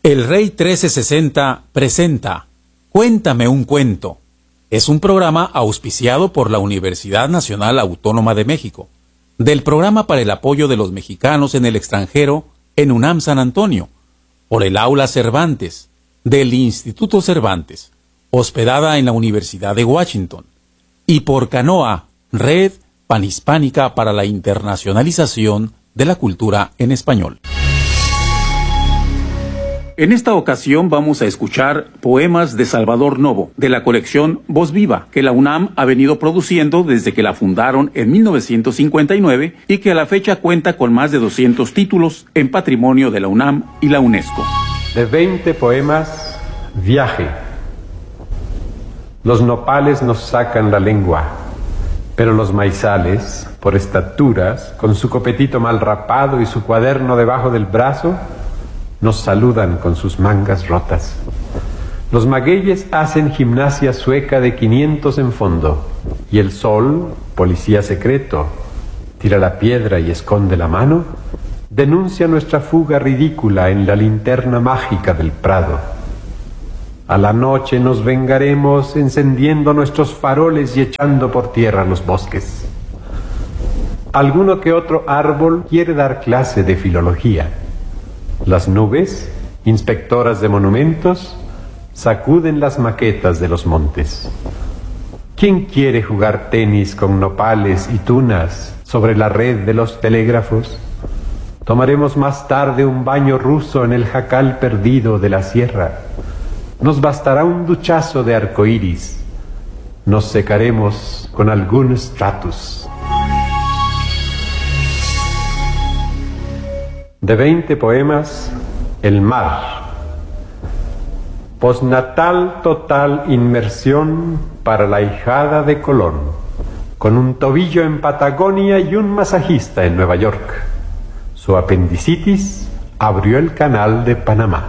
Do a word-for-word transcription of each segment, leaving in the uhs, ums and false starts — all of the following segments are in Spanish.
El Rey trece sesenta presenta Cuéntame un cuento. Es un programa auspiciado por la Universidad Nacional Autónoma de México, del Programa para el Apoyo de los Mexicanos en el Extranjero en UNAM San Antonio, por el Aula Cervantes, del Instituto Cervantes, hospedada en la Universidad de Washington, y por Canoa, Red Panhispánica para la Internacionalización de la Cultura en Español. En esta ocasión vamos a escuchar poemas de Salvador Novo, de la colección Voz Viva, que la UNAM ha venido produciendo desde que la fundaron en mil novecientos cincuenta y nueve y que a la fecha cuenta con más de doscientos títulos en patrimonio de la UNAM y la UNESCO. De veinte poemas, Viaje. Los nopales nos sacan la lengua, pero los maizales, por estaturas, con su copetito mal rapado y su cuaderno debajo del brazo, nos saludan con sus mangas rotas. Los magueyes hacen gimnasia sueca de quinientos en fondo, y el sol, policía secreto, tira la piedra y esconde la mano, denuncia nuestra fuga ridícula en la linterna mágica del prado. A la noche nos vengaremos encendiendo nuestros faroles y echando por tierra los bosques. Alguno que otro árbol quiere dar clase de filología. Las nubes, inspectoras de monumentos, sacuden las maquetas de los montes. ¿Quién quiere jugar tenis con nopales y tunas sobre la red de los telégrafos? Tomaremos más tarde un baño ruso en el jacal perdido de la sierra. Nos bastará un duchazo de arcoíris. Nos secaremos con algún stratus. De veinte poemas, El mar. Postnatal total inmersión para la hijada de Colón, con un tobillo en Patagonia y un masajista en Nueva York. Su apendicitis abrió el canal de Panamá.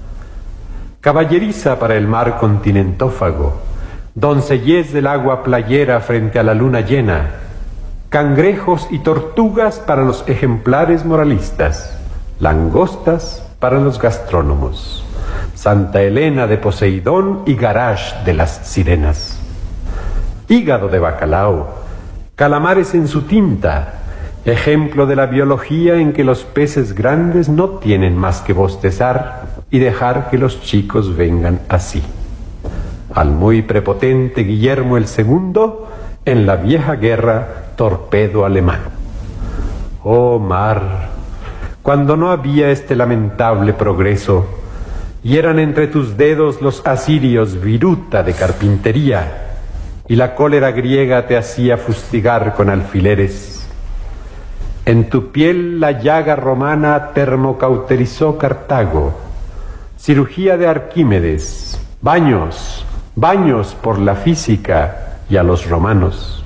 Caballeriza para el mar continentófago, doncellez del agua playera frente a la luna llena, cangrejos y tortugas para los ejemplares moralistas, langostas para los gastrónomos, Santa Elena de Poseidón y Garage de las sirenas. Hígado de bacalao, calamares en su tinta, ejemplo de la biología en que los peces grandes no tienen más que bostezar y dejar que los chicos vengan así. Al muy prepotente Guillermo el segundo, en la vieja guerra, torpedo alemán. Oh mar, cuando no había este lamentable progreso, y eran entre tus dedos los asirios viruta de carpintería, y la cólera griega te hacía fustigar con alfileres. En tu piel la llaga romana termocauterizó Cartago, cirugía de Arquímedes, baños, baños por la física y a los romanos.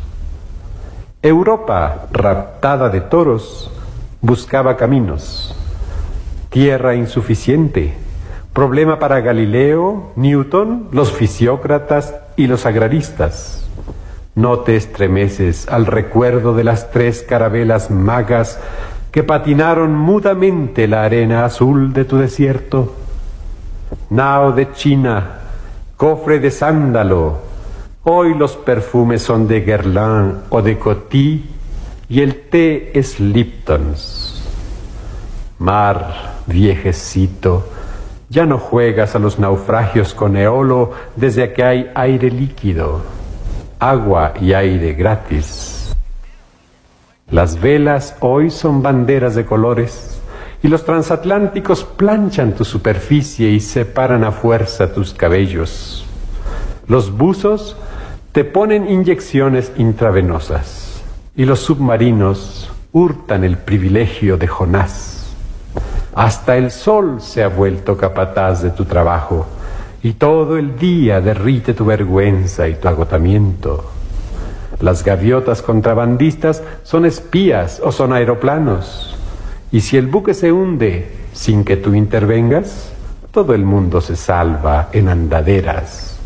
Europa, raptada de toros, buscaba caminos. Tierra insuficiente, problema para Galileo, Newton, los fisiócratas y los agraristas. No te estremeces al recuerdo de las tres carabelas magas que patinaron mudamente la arena azul de tu desierto. Nao de China, cofre de sándalo, hoy los perfumes son de Guerlain o de Coty y el té es Lipton's. Mar, viejecito, ya no juegas a los naufragios con eolo desde que hay aire líquido, agua y aire gratis. Las velas hoy son banderas de colores y los transatlánticos planchan tu superficie y separan a fuerza tus cabellos. Los buzos te ponen inyecciones intravenosas y los submarinos hurtan el privilegio de Jonás. Hasta el sol se ha vuelto capataz de tu trabajo y todo el día derrite tu vergüenza y tu agotamiento. Las gaviotas contrabandistas son espías o son aeroplanos, y si el buque se hunde sin que tú intervengas, todo el mundo se salva en andaderas.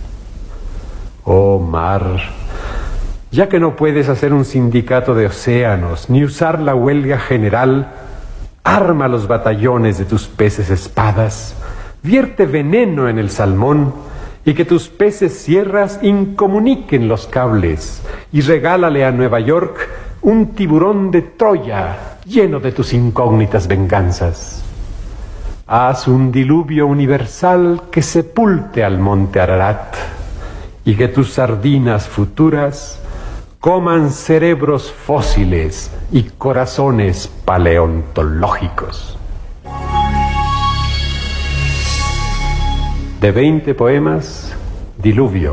Oh mar, ya que no puedes hacer un sindicato de océanos ni usar la huelga general, arma los batallones de tus peces espadas, vierte veneno en el salmón y que tus peces sierras incomuniquen los cables, y regálale a Nueva York un tiburón de Troya lleno de tus incógnitas venganzas. Haz un diluvio universal que sepulte al monte Ararat, y que tus sardinas futuras coman cerebros fósiles y corazones paleontológicos. De veinte poemas, Diluvio.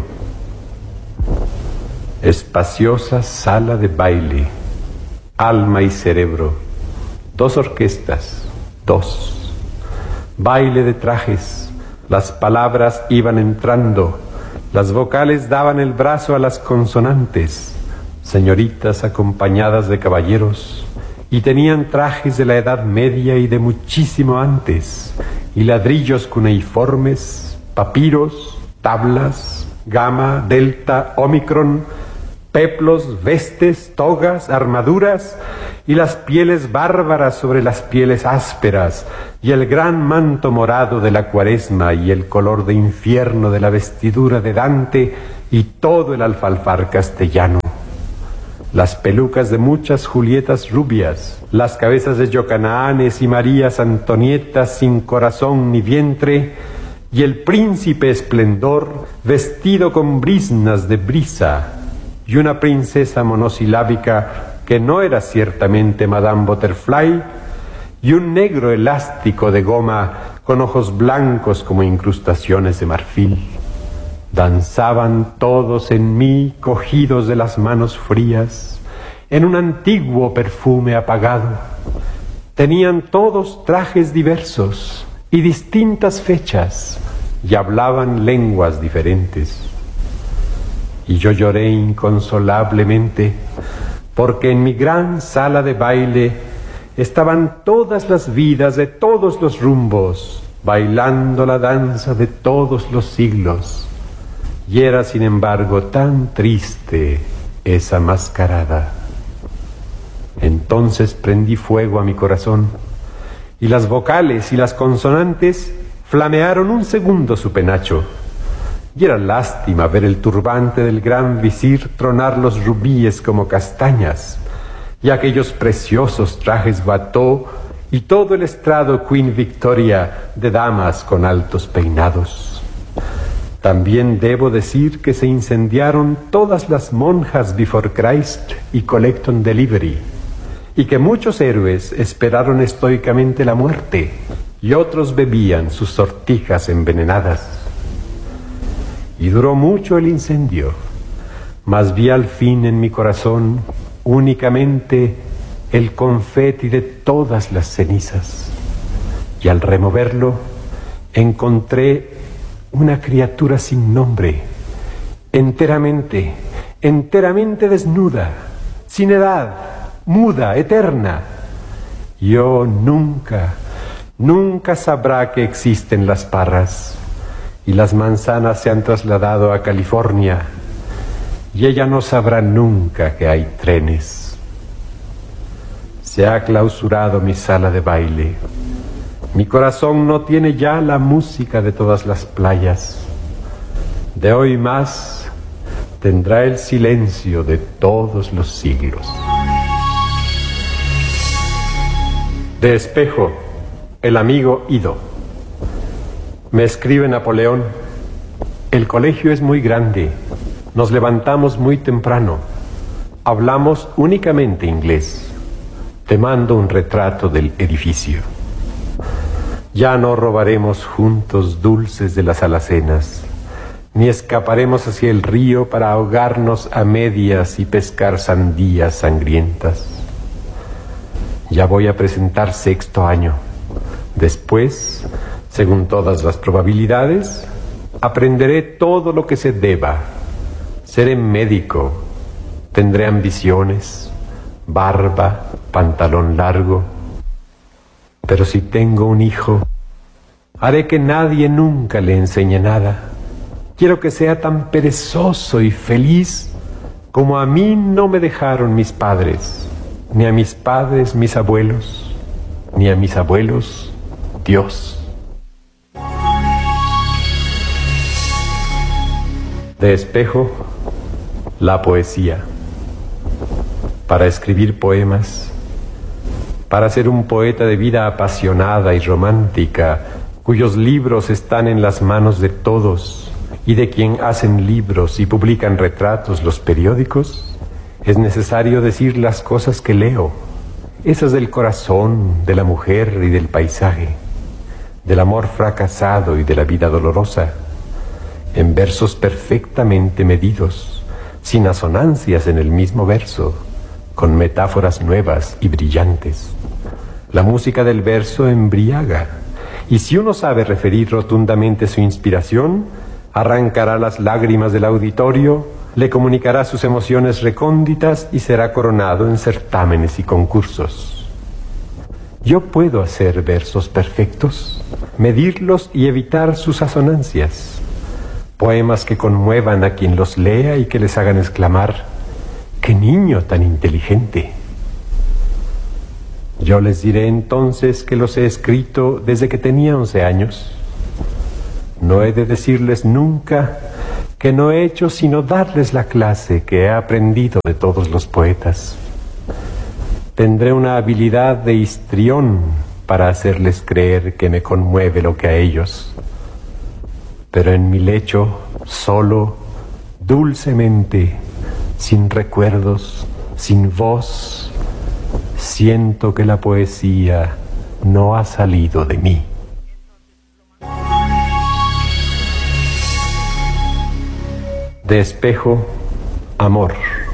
Espaciosa sala de baile, alma y cerebro, dos orquestas, dos. Baile de trajes, las palabras iban entrando, las vocales daban el brazo a las consonantes, señoritas acompañadas de caballeros, y tenían trajes de la Edad Media y de muchísimo antes, y ladrillos cuneiformes, papiros, tablas, gamma, delta, omicron, peplos, vestes, togas, armaduras, y las pieles bárbaras sobre las pieles ásperas, y el gran manto morado de la cuaresma, y el color de infierno de la vestidura de Dante, y todo el alfalfar castellano. Las pelucas de muchas Julietas rubias, las cabezas de Yocananes y Marías Antonietas sin corazón ni vientre, y el príncipe esplendor vestido con briznas de brisa, y una princesa monosilábica que no era ciertamente Madame Butterfly, y un negro elástico de goma con ojos blancos como incrustaciones de marfil. Danzaban todos en mí, cogidos de las manos frías, en un antiguo perfume apagado. Tenían todos trajes diversos y distintas fechas, y hablaban lenguas diferentes. Y yo lloré inconsolablemente, porque en mi gran sala de baile estaban todas las vidas de todos los rumbos, bailando la danza de todos los siglos. Y era, sin embargo, tan triste esa mascarada. Entonces prendí fuego a mi corazón, y las vocales y las consonantes flamearon un segundo su penacho. Y era lástima ver el turbante del gran visir tronar los rubíes como castañas, y aquellos preciosos trajes bató, y todo el estrado Queen Victoria de damas con altos peinados. También debo decir que se incendiaron todas las monjas Before Christ y Collecton Delivery, y que muchos héroes esperaron estoicamente la muerte, y otros bebían sus sortijas envenenadas. Y duró mucho el incendio, mas vi al fin en mi corazón únicamente el confeti de todas las cenizas, y al removerlo encontré una criatura sin nombre, enteramente, enteramente desnuda, sin edad, muda, eterna. Yo nunca, nunca sabrá que existen las parras, y las manzanas se han trasladado a California, y ella no sabrá nunca que hay trenes. Se ha clausurado mi sala de baile. Mi corazón no tiene ya la música de todas las playas. De hoy más tendrá el silencio de todos los siglos. De Espejo, el amigo Ido. Me escribe Napoleón: el colegio es muy grande, nos levantamos muy temprano, hablamos únicamente inglés. Te mando un retrato del edificio. Ya no robaremos juntos dulces de las alacenas, ni escaparemos hacia el río para ahogarnos a medias y pescar sandías sangrientas. Ya voy a presentar sexto año. Después, según todas las probabilidades, aprenderé todo lo que se deba. Seré médico, tendré ambiciones, barba, pantalón largo. Pero si tengo un hijo, haré que nadie nunca le enseñe nada. Quiero que sea tan perezoso y feliz como a mí no me dejaron mis padres, ni a mis padres mis abuelos, ni a mis abuelos Dios. De espejo, la poesía. Para escribir poemas, para ser un poeta de vida apasionada y romántica, cuyos libros están en las manos de todos y de quien hacen libros y publican retratos los periódicos, es necesario decir las cosas que leo, esas del corazón, de la mujer y del paisaje, del amor fracasado y de la vida dolorosa, en versos perfectamente medidos, sin asonancias en el mismo verso, con metáforas nuevas y brillantes. La música del verso embriaga, y si uno sabe referir rotundamente su inspiración, arrancará las lágrimas del auditorio, le comunicará sus emociones recónditas y será coronado en certámenes y concursos. Yo puedo hacer versos perfectos, medirlos y evitar sus asonancias, poemas que conmuevan a quien los lea y que les hagan exclamar: ¡qué niño tan inteligente! Yo les diré entonces que los he escrito desde que tenía once años. No he de decirles nunca que no he hecho sino darles la clase que he aprendido de todos los poetas. Tendré una habilidad de histrión para hacerles creer que me conmueve lo que a ellos. Pero en mi lecho, solo, dulcemente, sin recuerdos, sin voz, siento que la poesía no ha salido de mí. De espejo, amor.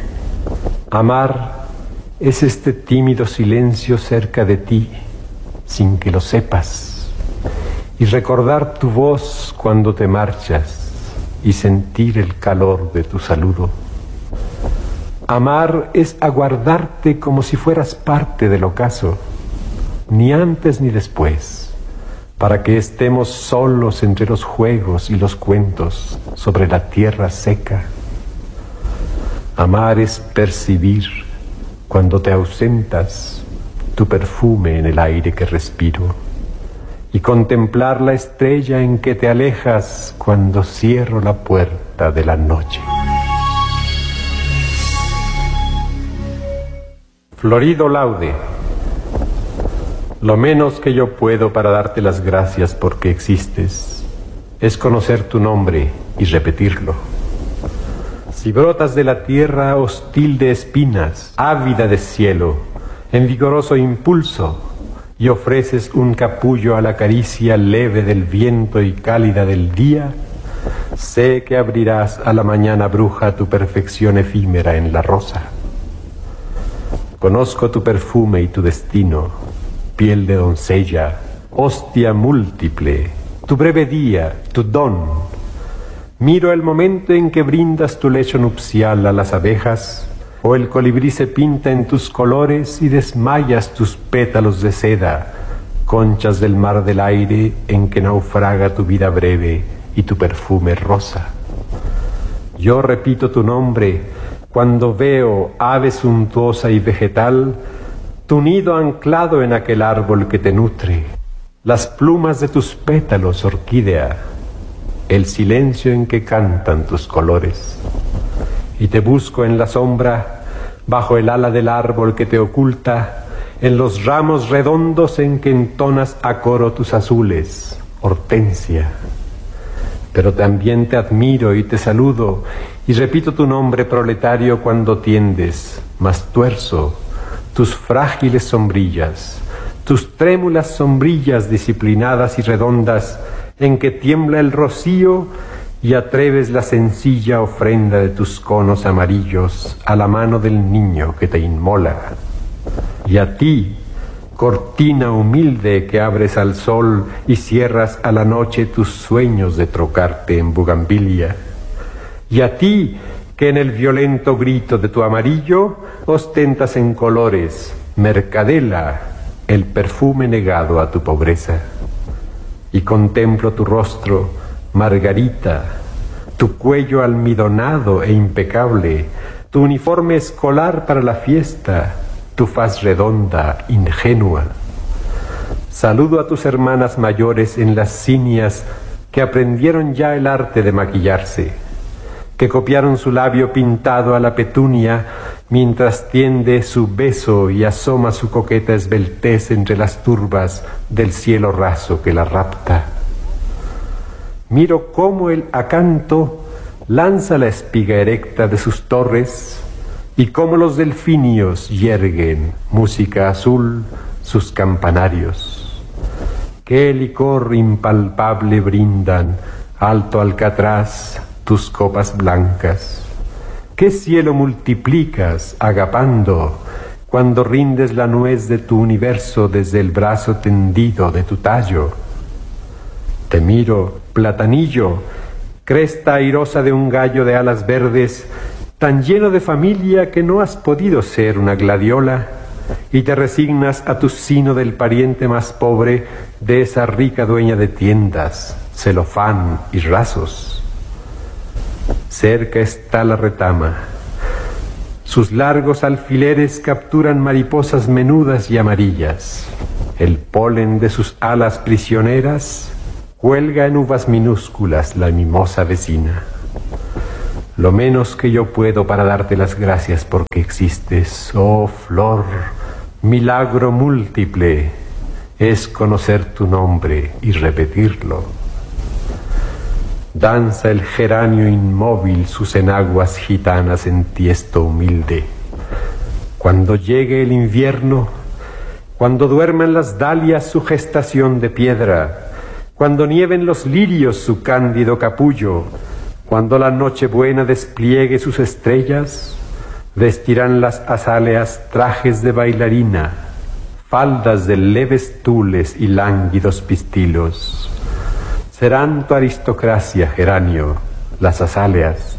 Amar es este tímido silencio cerca de ti, sin que lo sepas, y recordar tu voz cuando te marchas, y sentir el calor de tu saludo. Amar es aguardarte como si fueras parte del ocaso, ni antes ni después, para que estemos solos entre los juegos y los cuentos sobre la tierra seca. Amar es percibir, cuando te ausentas, tu perfume en el aire que respiro, y contemplar la estrella en que te alejas cuando cierro la puerta de la noche. Florido Laude. Lo menos que yo puedo para darte las gracias porque existes es conocer tu nombre y repetirlo. Si brotas de la tierra hostil de espinas, ávida de cielo, en vigoroso impulso, y ofreces un capullo a la caricia leve del viento y cálida del día, sé que abrirás a la mañana bruja tu perfección efímera en la rosa. Conozco tu perfume y tu destino, piel de doncella, hostia múltiple, tu breve día, tu don. Miro el momento en que brindas tu lecho nupcial a las abejas, o el colibrí se pinta en tus colores y desmayas tus pétalos de seda, conchas del mar del aire en que naufraga tu vida breve y tu perfume rosa. Yo repito tu nombre cuando veo, ave suntuosa y vegetal, tu nido anclado en aquel árbol que te nutre, las plumas de tus pétalos, orquídea, el silencio en que cantan tus colores. Y te busco en la sombra, bajo el ala del árbol que te oculta, en los ramos redondos en que entonas a coro tus azules, hortensia. Pero también te admiro y te saludo, y repito tu nombre proletario cuando tiendes, más tuerzo, tus frágiles sombrillas, tus trémulas sombrillas disciplinadas y redondas, en que tiembla el rocío y atreves la sencilla ofrenda de tus conos amarillos a la mano del niño que te inmola. Y a ti, cortina humilde que abres al sol y cierras a la noche tus sueños de trocarte en bugambilia. Y a ti, que en el violento grito de tu amarillo ostentas en colores, mercadela, el perfume negado a tu pobreza. Y contemplo tu rostro, Margarita, tu cuello almidonado e impecable, tu uniforme escolar para la fiesta, tu faz redonda, ingenua. Saludo a tus hermanas mayores en las cinias que aprendieron ya el arte de maquillarse, que copiaron su labio pintado a la petunia, mientras tiende su beso y asoma su coqueta esbeltez entre las turbas del cielo raso que la rapta. Miro cómo el acanto lanza la espiga erecta de sus torres y cómo los delfinios yerguen, música azul, sus campanarios. Qué licor impalpable brindan, alto Alcatraz, tus copas blancas. Qué cielo multiplicas, agapando, cuando rindes la nuez de tu universo desde el brazo tendido de tu tallo. Te miro, platanillo, cresta airosa de un gallo de alas verdes, tan lleno de familia que no has podido ser una gladiola, y te resignas a tu sino del pariente más pobre de esa rica dueña de tiendas, celofán y rasos. Cerca está la retama. Sus largos alfileres capturan mariposas menudas y amarillas. El polen de sus alas prisioneras cuelga en uvas minúsculas la mimosa vecina. Lo menos que yo puedo para darte las gracias porque existes, oh flor, milagro múltiple, es conocer tu nombre y repetirlo. Danza el geranio inmóvil sus enaguas gitanas en tiesto humilde. Cuando llegue el invierno, cuando duerman las dalias su gestación de piedra, cuando nieven los lirios su cándido capullo, cuando la Nochebuena despliegue sus estrellas, vestirán las azáleas trajes de bailarina, faldas de leves tules y lánguidos pistilos. Serán tu aristocracia, geranio, las azáleas.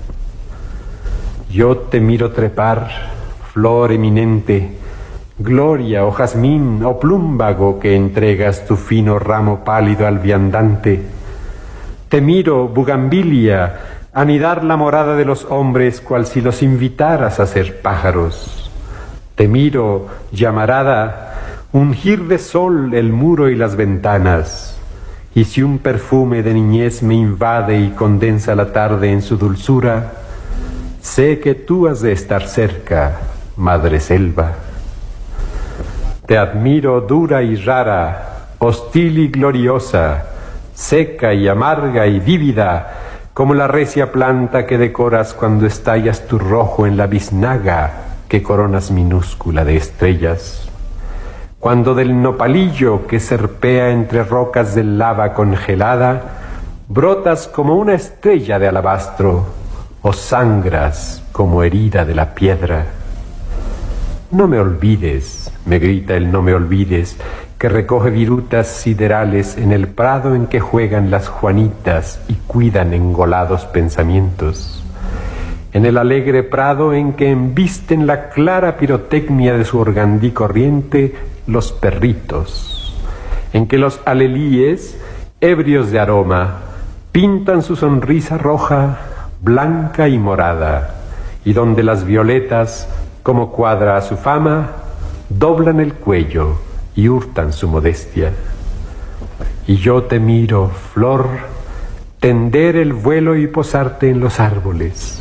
Yo te miro trepar, flor eminente, gloria o jazmín o plúmbago que entregas tu fino ramo pálido al viandante. Te miro, bugambilia, anidar la morada de los hombres cual si los invitaras a ser pájaros. Te miro, llamarada, ungir de sol el muro y las ventanas. Y si un perfume de niñez me invade y condensa la tarde en su dulzura, sé que tú has de estar cerca, madre selva. Te admiro dura y rara, hostil y gloriosa, seca y amarga y vívida, como la recia planta que decoras cuando estallas tu rojo en la biznaga que coronas minúscula de estrellas. Cuando del nopalillo que serpea entre rocas de lava congelada, brotas como una estrella de alabastro, o sangras como herida de la piedra. No me olvides, me grita el no me olvides, que recoge virutas siderales en el prado en que juegan las juanitas y cuidan engolados pensamientos. En el alegre prado en que embisten la clara pirotecnia de su organdí corriente los perritos, en que los alelíes, ebrios de aroma, pintan su sonrisa roja, blanca y morada, y donde las violetas, como cuadra a su fama, doblan el cuello y hurtan su modestia. Y yo te miro, flor, tender el vuelo y posarte en los árboles.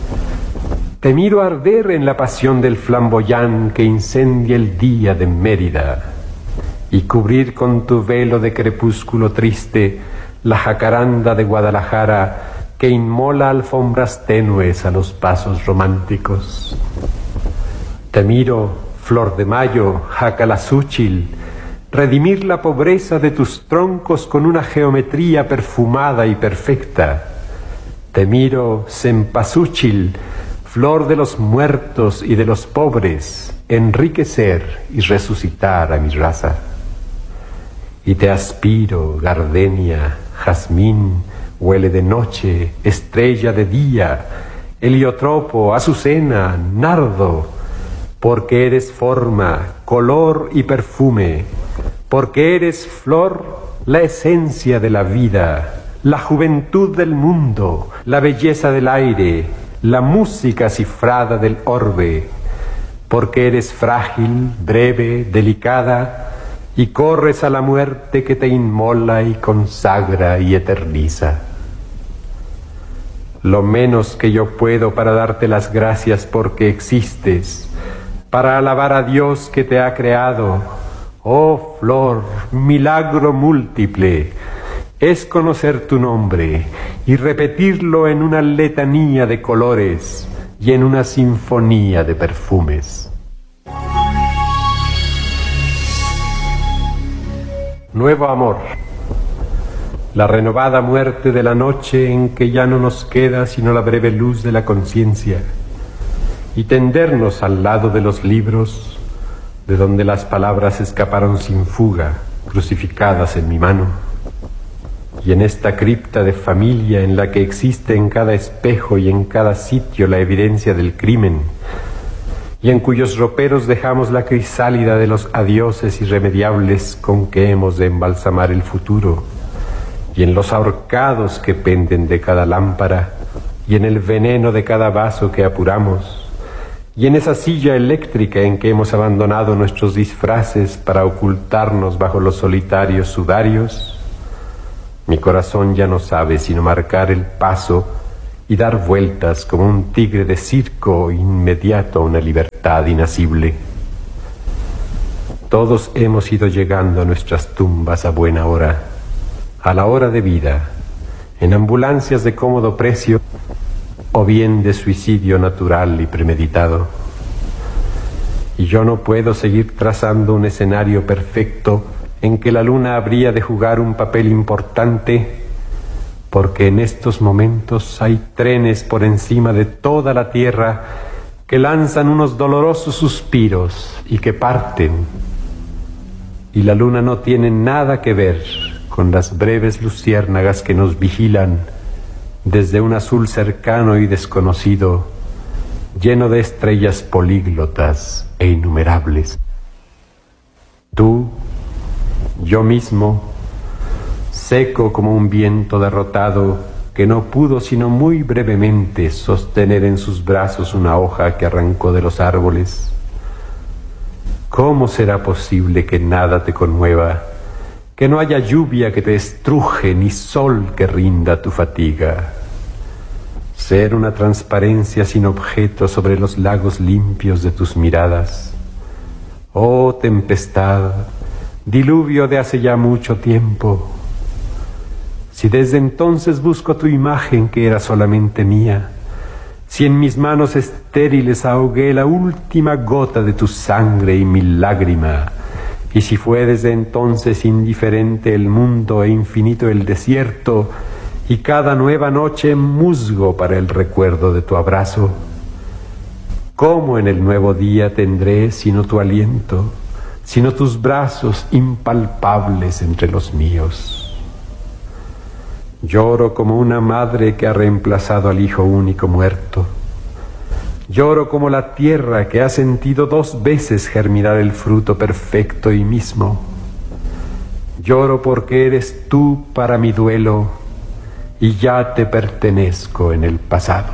Te miro arder en la pasión del flamboyán que incendia el día de Mérida, y cubrir con tu velo de crepúsculo triste la jacaranda de Guadalajara que inmola alfombras tenues a los pasos románticos. Te miro, flor de mayo, jacalazúchil, redimir la pobreza de tus troncos con una geometría perfumada y perfecta. Te miro, cempasúchil, flor de los muertos y de los pobres, enriquecer y resucitar a mi raza. Y te aspiro, gardenia, jazmín, huele de noche, estrella de día, heliotropo, azucena, nardo, porque eres forma, color y perfume, porque eres flor, la esencia de la vida, la juventud del mundo, la belleza del aire, la música cifrada del orbe, porque eres frágil, breve, delicada, y corres a la muerte que te inmola y consagra y eterniza. lo menos que yo puedo para darte las gracias porque existes, para alabar a Dios que te ha creado. Oh flor, milagro múltiple, es conocer tu nombre y repetirlo en una letanía de colores y en una sinfonía de perfumes. Nuevo amor, la renovada muerte de la noche en que ya no nos queda sino la breve luz de la conciencia, y tendernos al lado de los libros, de donde las palabras escaparon sin fuga, crucificadas en mi mano, y en esta cripta de familia en la que existe en cada espejo y en cada sitio la evidencia del crimen, y en cuyos roperos dejamos la crisálida de los adioses irremediables con que hemos de embalsamar el futuro, y en los ahorcados que penden de cada lámpara, y en el veneno de cada vaso que apuramos, y en esa silla eléctrica en que hemos abandonado nuestros disfraces para ocultarnos bajo los solitarios sudarios, mi corazón ya no sabe sino marcar el paso y dar vueltas como un tigre de circo inmediato a una libertad inasible. Todos hemos ido llegando a nuestras tumbas a buena hora, a la hora de vida, en ambulancias de cómodo precio o bien de suicidio natural y premeditado. Y yo no puedo seguir trazando un escenario perfecto en que la luna habría de jugar un papel importante, porque en estos momentos hay trenes por encima de toda la tierra que lanzan unos dolorosos suspiros y que parten, y la luna no tiene nada que ver con las breves luciérnagas que nos vigilan desde un azul cercano y desconocido, lleno de estrellas políglotas e innumerables. Tú, yo mismo, seco como un viento derrotado que no pudo sino muy brevemente sostener en sus brazos una hoja que arrancó de los árboles. ¿Cómo será posible que nada te conmueva, que no haya lluvia que te estruje, ni sol que rinda tu fatiga? Ser una transparencia sin objeto sobre los lagos limpios de tus miradas. Oh tempestad, diluvio de hace ya mucho tiempo. Si desde entonces busco tu imagen que era solamente mía, si en mis manos estériles ahogué la última gota de tu sangre y mi lágrima, y si fue desde entonces indiferente el mundo e infinito el desierto, y cada nueva noche musgo para el recuerdo de tu abrazo, ¿cómo en el nuevo día tendré sino tu aliento, sino tus brazos impalpables entre los míos? Lloro como una madre que ha reemplazado al hijo único muerto. Lloro como la tierra que ha sentido dos veces germinar el fruto perfecto y mismo. Lloro porque eres tú para mi duelo y ya te pertenezco en el pasado.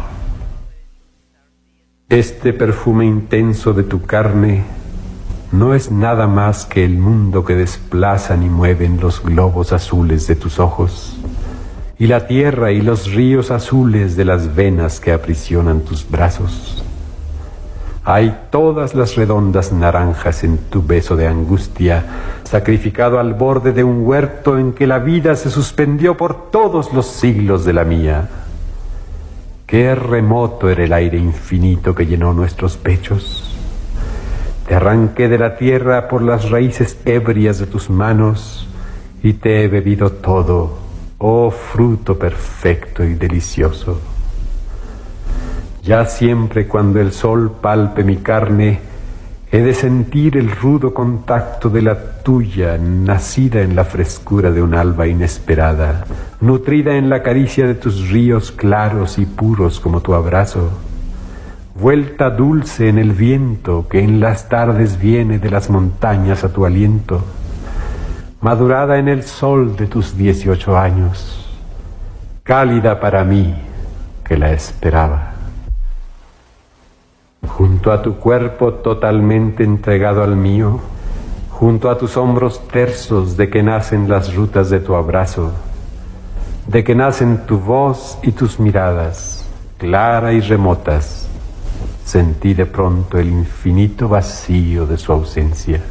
Este perfume intenso de tu carne no es nada más que el mundo que desplazan y mueven los globos azules de tus ojos, y la tierra y los ríos azules de las venas que aprisionan tus brazos. Hay todas las redondas naranjas en tu beso de angustia, sacrificado al borde de un huerto en que la vida se suspendió por todos los siglos de la mía. Qué remoto era el aire infinito que llenó nuestros pechos. Te arranqué de la tierra por las raíces ebrias de tus manos y te he bebido todo, oh fruto perfecto y delicioso. Ya siempre cuando el sol palpe mi carne, he de sentir el rudo contacto de la tuya, nacida en la frescura de un alba inesperada, nutrida en la caricia de tus ríos claros y puros como tu abrazo, vuelta dulce en el viento que en las tardes viene de las montañas a tu aliento, madurada en el sol de tus dieciocho años, cálida para mí que la esperaba. Junto a tu cuerpo totalmente entregado al mío, junto a tus hombros tersos de que nacen las rutas de tu abrazo, de que nacen tu voz y tus miradas, claras y remotas, sentí de pronto el infinito vacío de su ausencia.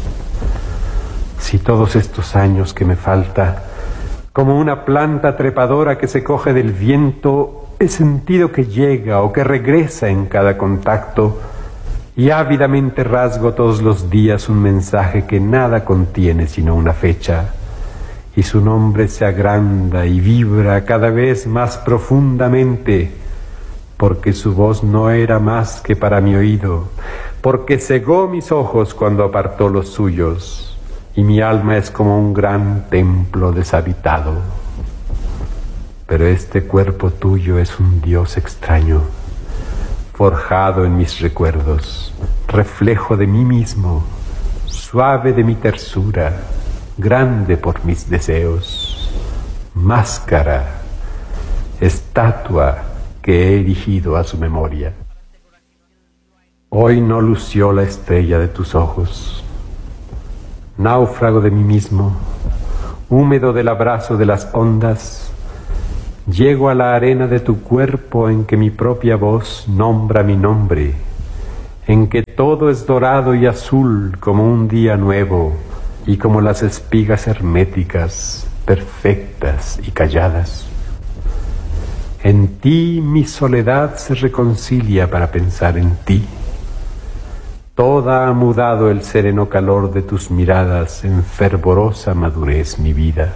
Si todos estos años que me falta, como una planta trepadora que se coge del viento, he sentido que llega o que regresa en cada contacto, y ávidamente rasgo todos los días un mensaje que nada contiene sino una fecha, y su nombre se agranda y vibra cada vez más profundamente, porque su voz no era más que para mi oído, porque cegó mis ojos cuando apartó los suyos, y mi alma es como un gran templo deshabitado. Pero este cuerpo tuyo es un Dios extraño, forjado en mis recuerdos, reflejo de mí mismo, suave de mi tersura, grande por mis deseos, máscara, estatua que he erigido a su memoria. Hoy no lució la estrella de tus ojos. Náufrago de mí mismo, húmedo del abrazo de las ondas, llego a la arena de tu cuerpo en que mi propia voz nombra mi nombre, en que todo es dorado y azul como un día nuevo y como las espigas herméticas, perfectas y calladas. En ti mi soledad se reconcilia para pensar en ti. Toda ha mudado el sereno calor de tus miradas en fervorosa madurez mi vida.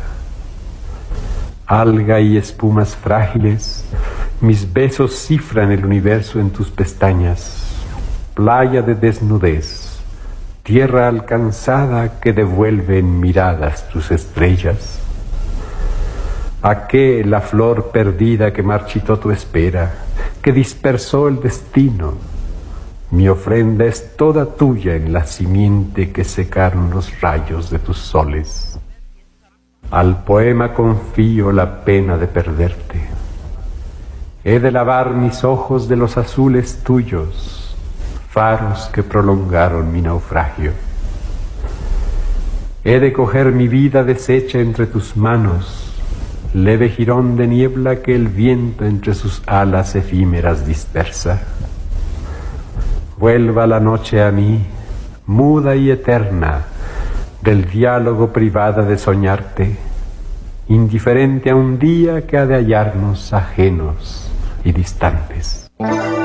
Alga y espumas frágiles, mis besos cifran el universo en tus pestañas. Playa de desnudez, tierra alcanzada que devuelve en miradas tus estrellas. ¿A qué la flor perdida que marchitó tu espera, que dispersó el destino? Mi ofrenda es toda tuya en la simiente que secaron los rayos de tus soles. Al poema confío la pena de perderte. He de lavar mis ojos de los azules tuyos, faros que prolongaron mi naufragio. He de coger mi vida deshecha entre tus manos, leve jirón de niebla que el viento entre sus alas efímeras dispersa. Vuelva la noche a mí, muda y eterna, del diálogo privada de soñarte, indiferente a un día que ha de hallarnos ajenos y distantes.